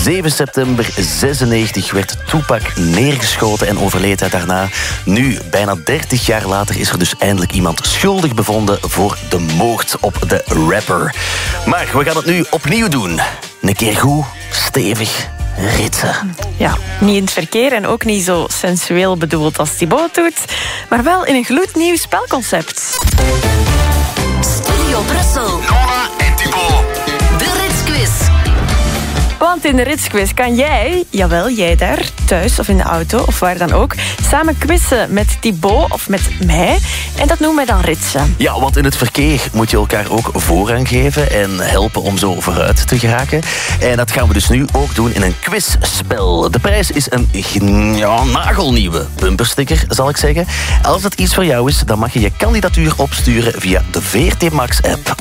7 september 96 werd Tupac neergeschoten en overleed hij daarna. Nu, bijna 30 jaar later, is er dus eindelijk iemand schuldig bevonden voor de moord op de rapper. Maar we gaan het nu opnieuw doen. Een keer goed, stevig ritsen. Ja, niet in het verkeer en ook niet zo sensueel bedoeld als Thibaut doet, maar wel in een gloednieuw spelconcept. Studio Brussel. Nora en Thibaut. De Ritsquiz. Want in de Ritsquiz kan jij, jawel, jij daar, thuis of in de auto of waar dan ook, samen quizzen met Thibaut of met mij. En dat noemen wij dan ritsen. Ja, want in het verkeer moet je elkaar ook voorrang geven en helpen om zo vooruit te geraken. En dat gaan we dus nu ook doen in een quizspel. De prijs is een nagelnieuwe bumpersticker, zal ik zeggen. Als dat iets voor jou is, dan mag je je kandidatuur opsturen via de VRT Max app.